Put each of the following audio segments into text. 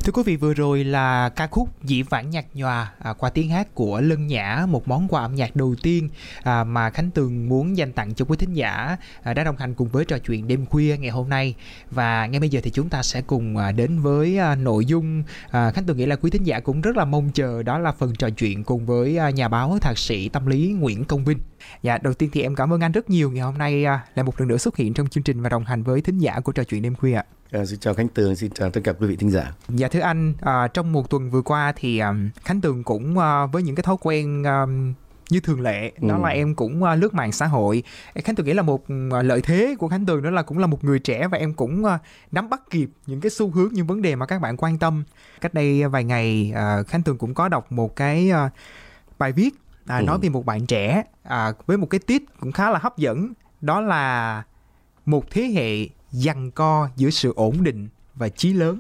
Thưa quý vị, vừa rồi là ca khúc Dĩ Vãng Nhạt Nhòa qua tiếng hát của Lân Nhã, một món quà âm nhạc đầu tiên mà Khánh Tường muốn dành tặng cho quý thính giả đã đồng hành cùng với trò chuyện đêm khuya ngày hôm nay. Và ngay bây giờ thì chúng ta sẽ cùng đến với nội dung Khánh Tường nghĩ là quý thính giả cũng rất là mong chờ, đó là phần trò chuyện cùng với nhà báo thạc sĩ tâm lý Nguyễn Công Vinh. Dạ, đầu tiên thì em cảm ơn anh rất nhiều, ngày hôm nay lại một lần nữa xuất hiện trong chương trình và đồng hành với thính giả của trò chuyện đêm khuya ạ. Xin chào Khánh Tường, xin chào tất cả quý vị thính giả. Dạ thưa anh, trong một tuần vừa qua thì Khánh Tường cũng với những cái thói quen như thường lệ, đó là em cũng lướt mạng xã hội. Khánh Tường nghĩ là một lợi thế của Khánh Tường đó là cũng là một người trẻ, và em cũng nắm bắt kịp những cái xu hướng, những vấn đề mà các bạn quan tâm. Cách đây vài ngày Khánh Tường cũng có đọc một cái bài viết nói về một bạn trẻ với một cái tít cũng khá là hấp dẫn, đó là một thế hệ giằng co giữa sự ổn định và chí lớn.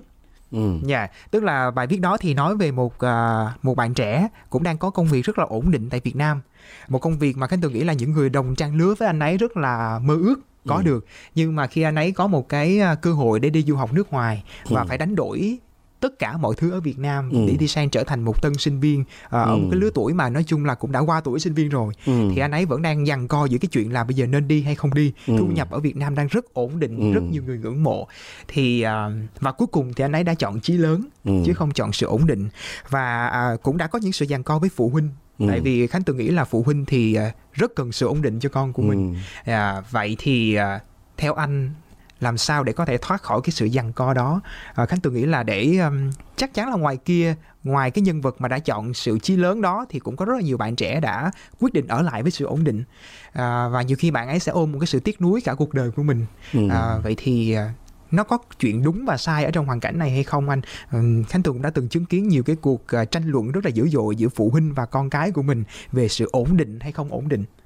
Tức là bài viết đó thì nói về một bạn trẻ cũng đang có công việc rất là ổn định tại Việt Nam, một công việc mà Khánh Tường nghĩ là những người đồng trang lứa với anh ấy rất là mơ ước có được. Nhưng mà khi anh ấy có một cái cơ hội để đi du học nước ngoài và phải đánh đổi tất cả mọi thứ ở Việt Nam để đi sang trở thành một tân sinh viên ở một cái lứa tuổi mà nói chung là cũng đã qua tuổi sinh viên rồi, thì anh ấy vẫn đang giằng co giữa cái chuyện là bây giờ nên đi hay không đi. Thu nhập ở Việt Nam đang rất ổn định, rất nhiều người ngưỡng mộ, thì và cuối cùng thì anh ấy đã chọn chí lớn chứ không chọn sự ổn định. Và cũng đã có những sự giằng co với phụ huynh, tại vì Khánh Tường nghĩ là phụ huynh thì rất cần sự ổn định cho con của mình. Vậy thì theo anh, làm sao để có thể thoát khỏi cái sự giằng co đó? Khánh Tường nghĩ là để chắc chắn là ngoài kia, ngoài cái nhân vật mà đã chọn sự chí lớn đó, thì cũng có rất là nhiều bạn trẻ đã quyết định ở lại với sự ổn định, và nhiều khi bạn ấy sẽ ôm một cái sự tiếc nuối cả cuộc đời của mình. Vậy thì nó có chuyện đúng và sai ở trong hoàn cảnh này hay không anh? Khánh Tường cũng đã từng chứng kiến nhiều cái cuộc tranh luận rất là dữ dội giữa phụ huynh và con cái của mình về sự ổn định hay không ổn định.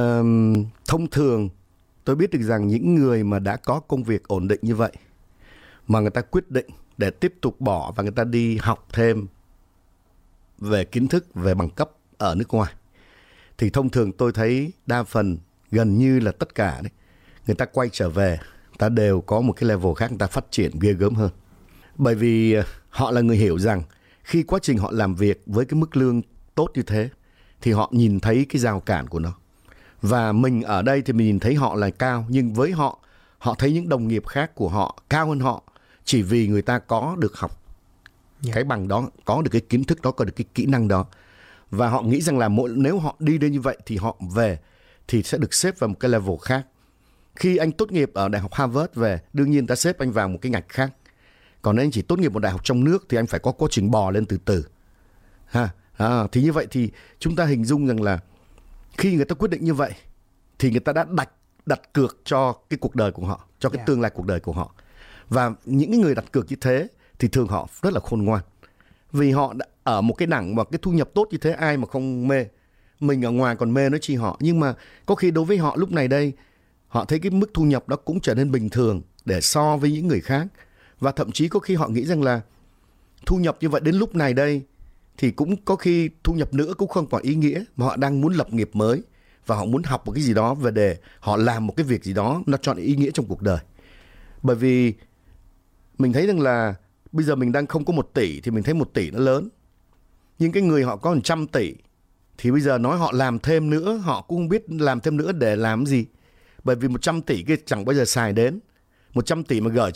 Thông thường tôi biết được rằng những người mà đã có công việc ổn định như vậy mà người ta quyết định để tiếp tục bỏ và người ta đi học thêm về kiến thức, về bằng cấp ở nước ngoài, thì thông thường tôi thấy đa phần, gần như là tất cả đấy, người ta quay trở về, người ta đều có một cái level khác, người ta phát triển ghê gớm hơn. Bởi vì họ là người hiểu rằng khi quá trình họ làm việc với cái mức lương tốt như thế thì họ nhìn thấy cái rào cản của nó. Và mình ở đây thì mình nhìn thấy họ là cao, nhưng với họ, họ thấy những đồng nghiệp khác của họ cao hơn họ chỉ vì người ta có được học cái bằng đó, có được cái kiến thức đó, có được cái kỹ năng đó. Và họ nghĩ rằng là nếu họ đi đến như vậy thì họ về thì sẽ được xếp vào một cái level khác. Khi anh tốt nghiệp ở Đại học Harvard về, đương nhiên ta xếp anh vào một cái ngạch khác. Còn nếu anh chỉ tốt nghiệp một đại học trong nước thì anh phải có quá trình bò lên từ từ. Thì như vậy thì chúng ta hình dung rằng là khi người ta quyết định như vậy thì người ta đã đặt cược cho cái cuộc đời của họ, cho cái tương lai cuộc đời của họ. Và những người đặt cược như thế thì thường họ rất là khôn ngoan, vì họ đã ở một cái đẳng mà cái thu nhập tốt như thế, ai mà không mê. Mình ở ngoài còn mê nói chi họ. Nhưng mà có khi đối với họ lúc này đây, họ thấy cái mức thu nhập đó cũng trở nên bình thường để so với những người khác. Và thậm chí có khi họ nghĩ rằng là thu nhập như vậy đến lúc này đây thì cũng có khi thu nhập nữa cũng không còn ý nghĩa, mà họ đang muốn lập nghiệp mới và họ muốn học một cái gì đó về để họ làm một cái việc gì đó nó trọn ý nghĩa trong cuộc đời. Bởi vì mình thấy rằng là bây giờ mình đang không có 1 tỷ thì mình thấy 1 tỷ nó lớn, nhưng cái người họ có 100 tỷ thì bây giờ nói họ làm thêm nữa, họ cũng không biết làm thêm nữa để làm gì. Bởi vì 100 tỷ kia chẳng bao giờ xài đến. 100 tỷ mà gửi